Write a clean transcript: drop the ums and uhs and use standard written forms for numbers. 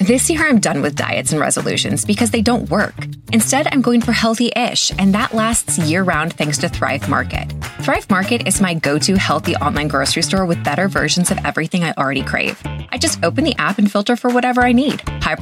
This year, I'm done with diets and resolutions because they don't work. Instead, I'm going for healthy-ish, and that lasts year-round thanks to Thrive Market. Thrive Market is my go-to healthy online grocery store with better versions of everything I already crave. I just open the app and filter for whatever I need. High